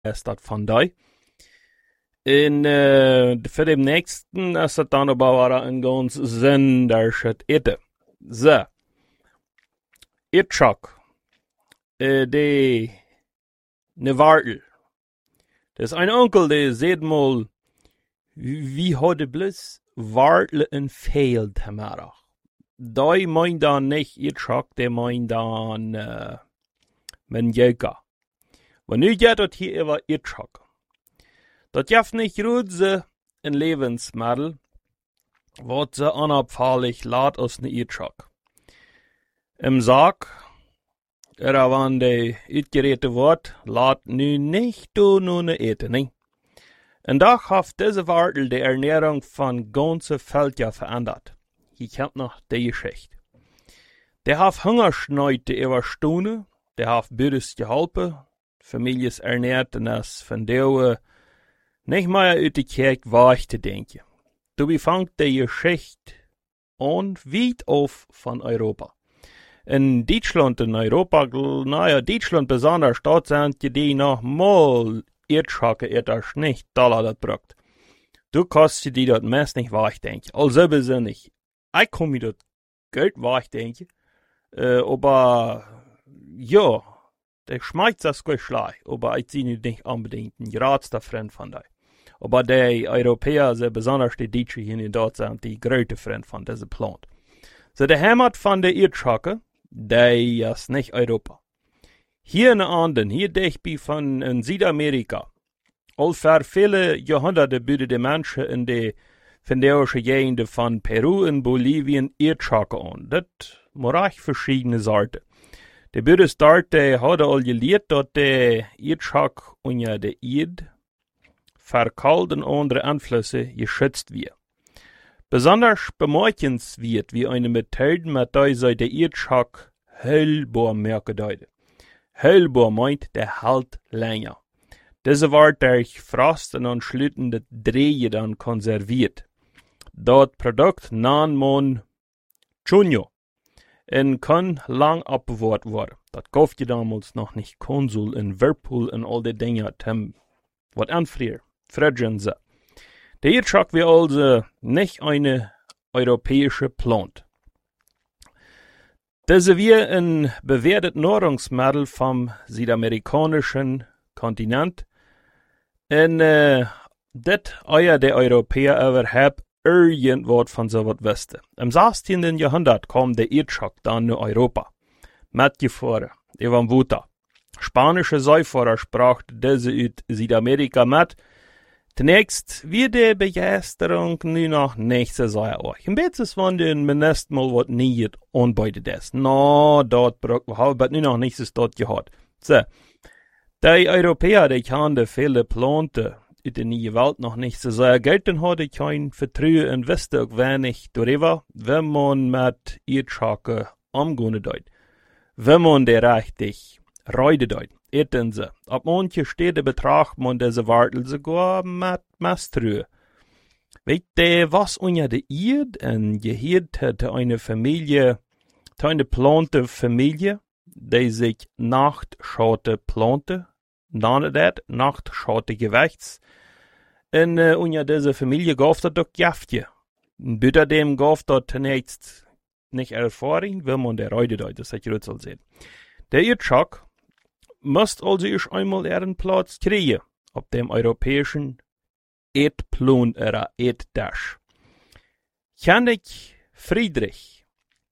ist das von da. En für den nächsten ist das dann aber ein ganz sondersches Eten. So. Itchak. Ne Wartel. Das ist ein Onkel, der sagt mal, wie hat er bloß Wartel in Feld gemacht. Da meint dann nicht Itchak, der meint dann Menjeka. Und nu geht das hier über Itchak. Dat jeft nicht gut ze een Lebensmittel, wat ze onopvallend laat als ne Itchak. Im Saak, wann de uitgereten wordt, laat nu nicht du nur ne eten, ne? En dag heeft deze Wartel de Ernährung van ganze Völker verändert. Je kent nog die Geschichte. Der heeft Hungersnöte überstunden, der heeft Büders geholpen, Families ernährt en es van deeuwen nicht mehr uit de kerk weg te denken. Du befangt de Geschichte an weit auf von Europa. In Deutschland, in Europa, Deutschland besonders, dort sind die noch mal Erdschacke, das nicht Dollar das brucht. Du kannst die dort meist nicht wegdenken. Also besinnig. Ich kann mir dort Geld wegdenken, aber ja, der schmeckt das gut schlecht, aber ich sehe nicht unbedingt ein geradster Freund von dir. Aber die Europäer, sehr besonders die Deutschen hier in Deutschland, die größte Freund von diesem Plan. So, der Heimat von der Erdschacke, die ist nicht Europa. Hier in Anden, hier dicht von in Südamerika, ungefähr viele Jahrhunderte büden die Menschen in die fenderische Gegenden von Peru und Bolivien Erdschacke an. Das muss verschiedene Sorten. Die Büders dort, die haben all gelehrt, dass die Erdschacke unter der Erde vor kalten andere Einflüsse geschützt wird. Besonders bemerkenswert wie eine Methode, mit der sie der Erdschacke hellbar merken deuten. Hellbar meint, der hält länger. Diese wird durch Frost und anschließende Drehen dann konserviert. Das Produkt nennt man Chunyo und kann lang abbewahrt werden. Das kauft ihr damals noch nicht Konsul in Whirlpool und all die Dinge, was anfrieren. Fridgen sie. Der Erdschacke wird also nicht eine europäische Plant. Diese wird ein bewährtes Nahrungsmittel vom südamerikanischen Kontinent. Und das euer der Europäer überhaupt irgendwas von so was wüsste. Im 16. Jahrhundert kam der Erdschacke dann nach Europa. Mitgefahren, über den Wuta. Spanische Seefahrer sprachen diese aus Südamerika mit. Zunächst wird die Begeisterung nur noch nicht so sehr auch. Im Betzes von den Ministern mal was nicht anbietet ist. No, dort haben nur noch nicht so dort gehört. So. Die Europäer, die kannten viele Planten in der neuen Welt noch nicht so sehr gelten, hatte kein Vertrauen und wusste auch wenig darüber, wenn man mit Erdschacke umgehen deut. Wenn man die richtig Reude deut. Eten sie. Ab manche Städte betrachtet man diese Wartel sogar mit Misstrauen. Weet ihr, was unter der Erde ein Gehirn hat eine Familie, eine plante Familie, die sich Nachtschaute plante, dann das Nachtschaute Gewichts. Und unter dieser Familie gab es doch Giftje. Bitte dem gab es zunächst nicht Erfahrung, wenn man der Reude deut, das hat ihr soll sehen. Der Erdschacke müsst also erst einmal ihren Platz kriegen, auf dem europäischen Erdplan oder Erddash. König Friedrich,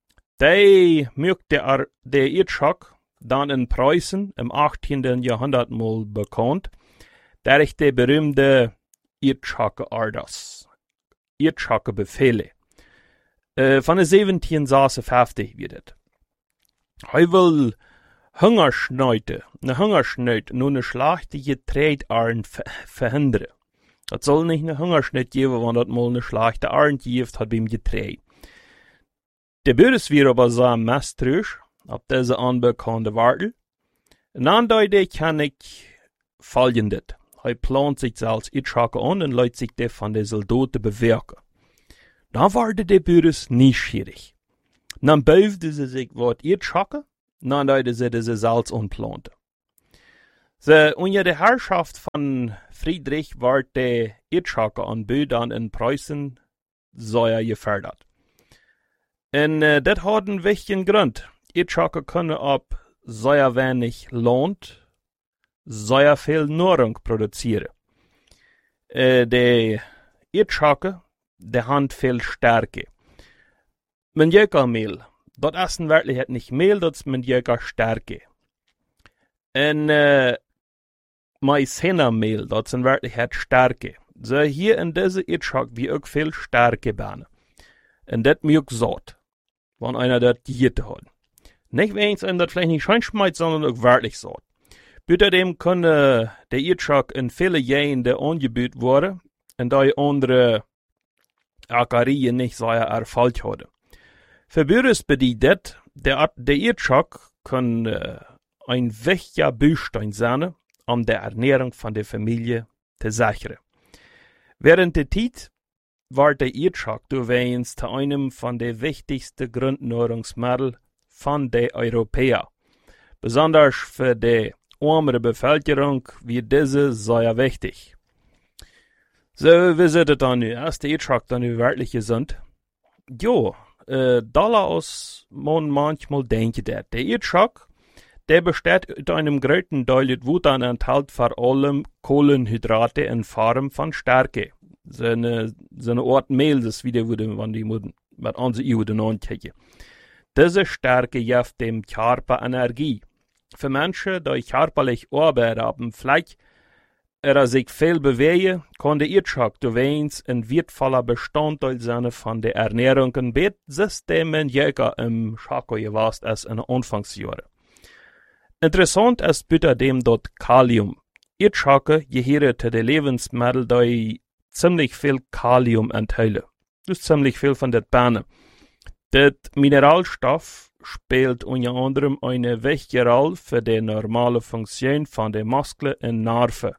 der möchte der Erdschacke dann in Preußen im 18. Jahrhundert mal bekannt, durch die berühmte Erdschacke-Orders, Erdschacke-Befehle. Von der 1750 wird es. Er will Hungersnöte, nur eine schlachtige Treidarend verhindern. Das soll nicht eine Hungersnöte geben, wenn das mal eine schlechte Arend gibt, hat beim Getreide. Der Bürger wird aber sehr misstrauisch auf diese unbekannte Wartel. Und dann kann ich folgendes. Er plant sich als Erdschacke an und lässt sich das von den Soldaten bewirken. Dann wurde der Bürger neugierig. Dann beugte sie sich, was Erdschacke, dann leute sie diese Salz anplanten. Unter der Herrschaft von Friedrich war der Erdschocke an Böden in Preußen sehr gefördert. Und das hat einen wichtigen Grund. Erdschocke können ab sehr wenig Land sehr viel Nahrung produzieren. Der Erdschocke, der hat viel Stärke. Mehl, das ist in Wirklichkeit nicht Mehl, das ist Stärke. Und Maizena-Mehl, das ist in Wirklichkeit Stärke. So hier in dieser Erdschocke wie auch viel Stärke bauen. Und das mögt satt, wenn einer das gehört hat. Nicht wenigstens das vielleicht nicht schön schmeißt, sondern auch wirklich satt. Außerdem können der Erdschocke in vielen Jahren angebaut werden, und die andere Ackerien nicht so Erfolg haben. Für Bürgers bedeutet das, der Erdschocke kann ein wichtiger Baustein sein, um die Ernährung von der Familie zu sichern. Während der Zeit war der Erdschocke übrigens zu einem von den wichtigsten Grundnahrungsmitteln von den Europäern. Besonders für die ärmere Bevölkerung wird diese sehr wichtig. So, wie sieht es dann nu? Ist der Erdschocke dann nu wirklich gesund? Jo, aus man manchmal denken das. Der Erdschocke, der besteht aus einem großen Teil, wo dann enthält vor allem Kohlenhydrate in Form von Stärke. So eine Art Mehl, das wieder würde, wenn die mit unseren Juden ankriegen. Diese Stärke gibt dem Körper Energie. Für Menschen, die körperlich arbeiten haben, vielleicht sich viel bewegen, kann der Erdschocke übrigens ein wertvoller Bestandteil sein von der Ernährung im Bettsystem in Jäger im Schako gewesen ist in den Anfangsjahren. Interessant ist bitte dem dort Kalium. Erdschocke gehört zu den Lebensmitteln, die ziemlich viel Kalium enthalten. Das ist ziemlich viel von der Bahne. Der Mineralstoff spielt unter anderem eine wichtige Rolle für die normale Funktion von den Muskeln und Nerven.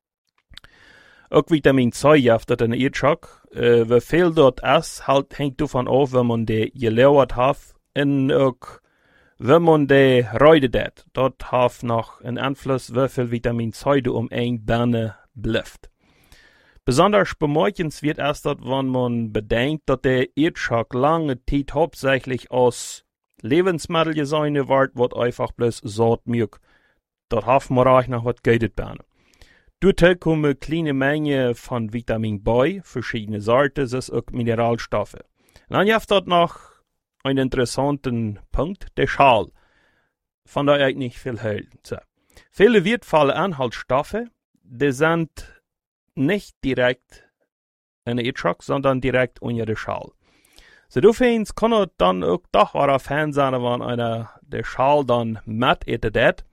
Auch Vitamin C gibt es in der Erdschocke. Wie viel dort ist, hängt davon ab, wenn man die gelauert hat und auch wenn man die reidet hat. Dort hat noch einen Einfluss, wie viel Vitamin C du ein Birne bleibt. Besonders bemerkenswert ist das, wenn man bedenkt, dass der Erdschocke lange Zeit hauptsächlich aus Lebensmitteln gesehen wird, was einfach bloß Saat mögt. Dort hat man auch noch was Gutes bei. Dort kommen kleine Mengen von Vitamin B, verschiedene Sorten, das ist auch Mineralstoffe. Und dann gibt es noch einen interessanten Punkt, der Schal, von der ich nicht viel hält. So. Viele wertvolle Inhaltsstoffe, die sind nicht direkt in der Erdschocke, sondern direkt unter der Schal. So, deswegen kann es dann auch doch ein Fan sein, wenn einer der Schal dann matt etet.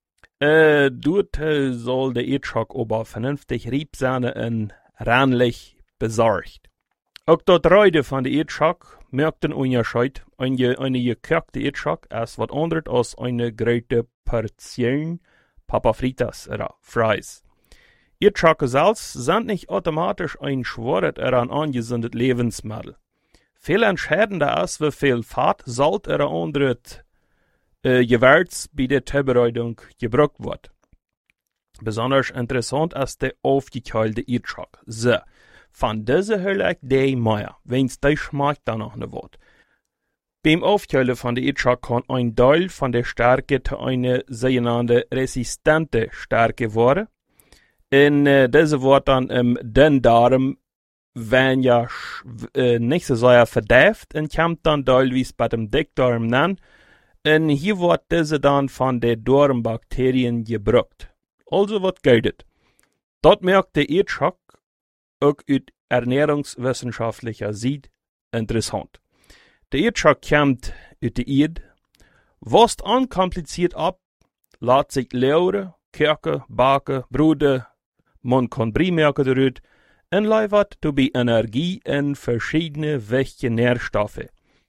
Dort soll der Erdschocke aber vernünftig rieb sein und reinlich besorgt. Auch dort Reide von der Erdschocke merkt den Unterschied. Eine gekochte Erdschocke ist was anderes als eine große Portion Papa Fritas oder Fries. Erdschocke selbst sind nicht automatisch ein schweres oder ein angesundes Lebensmittel. Viel entscheidender ist, wie viel Fett, Salz oder anderes Gewürz bei der Zubereitung gebraucht wird. Besonders interessant ist der aufgekühlte Erdschocke. So, von dieser höre ich die mehr, wenn's die schmeckt dann noch ne Wort. Beim Aufkühlen von der Erdschocke kann ein Teil von der Stärke zu einer sogenannte resistente Stärke werden. Und diese wird dann im Dünndarm, wenn ja nicht so sehr verdäft, und kommt dann teilweise bei dem Dickdarm an. Und hier wird diese dann von den Darmbakterien gebraucht. Also was geht. Dort merkt der Erdschocke auch aus ernährungswissenschaftlicher Sicht interessant. Der Erdschocke kommt aus der Erde, was unkompliziert ab, lässt sich lauren, kochen, backen, bruden, man kann Brie-Merke darüber, und liefert dabei Energie in verschiedene wichtige Nährstoffe.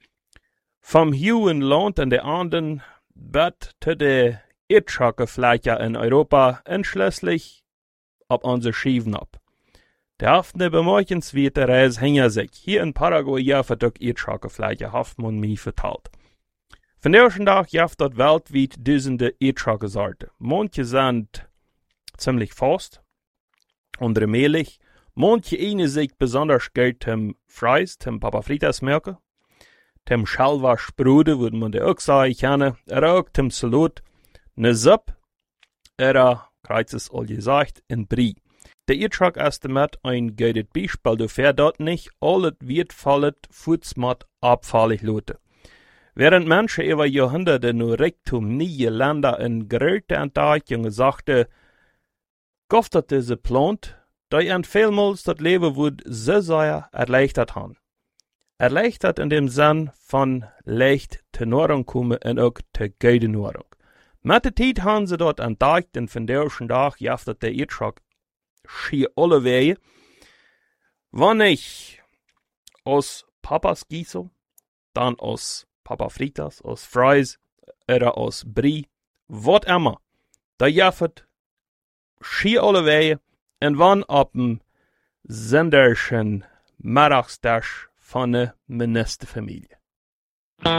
Vom hohen Land an der anderen wird zu der Erdschocke-Fläche in Europa und schließlich ab unsere Schiefen ab. Der haftende bemerkenswerte Reis hängt sich. Hier in Paraguay gibt es Erdschocke-Fläche, hat man mir vertalt. Von der ersten Tag gibt es weltweit Dutzende Erdschocke-Sorten. Manche sind ziemlich fast. Andere Mehlig. Manche eine sich besonders geld tem Fries, tem Papa Fritas merken. Tem Schalwaschbruder, würde man der auch sagen, kennen. Auch tem Salat, ne Suppe, kreuz es all gesagt, in Brie. Der Irrtrag ist damit ein gutes Beispiel, dafür dort nicht alles wird fallet, futzmat abfallig lote. Während Menschen über Jahrhunderte nur Rektum nie Länder in Gerölte Entdeckungen sagte, goftet diese Plant, da ein vielmals das Leben wird so sehr erleichtert haben. Erleichtert in dem Sinn von leicht zur Nahrung kommen und auch zur guten Nahrung. Mit der Zeit haben sie dort entdeckt und von der ersten Tag jaftet der Irrtrag schier alle Wege. Wenn ich aus Papas Gießel, dann aus Papa Fritas, aus Fries oder aus Brie, was immer, da jaftet schier alle Wege und wann ab dem senderschen Mittagstisch von der Ministerfamilie.